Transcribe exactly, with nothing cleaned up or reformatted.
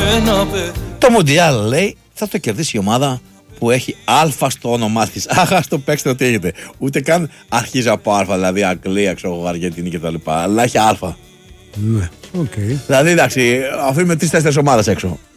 Το Μουντιάλ, λέει, θα το κερδίσει η ομάδα που έχει Α στο όνομά της. Αχ, ας το παίξετε ό,τι έχετε. Ούτε καν αρχίζει από Α, δηλαδή Αγγλία, ξέρω εγώ, Αργεντινή κτλ. Αλλά έχει Α. Ναι, οκ. Okay. Δηλαδή, εντάξει, αφήνουμε τρεις-τέσσερις ομάδες έξω.